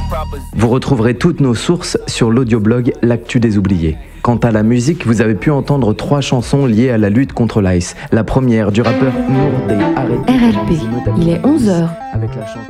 Vous retrouverez toutes nos sources sur l'audioblog L'Actu des Oubliés. Quant à la musique, vous avez pu entendre 3 chansons liées à la lutte contre l'ICE. La première du rappeur Nourdé, RLP, il est 11h. Avec la chanson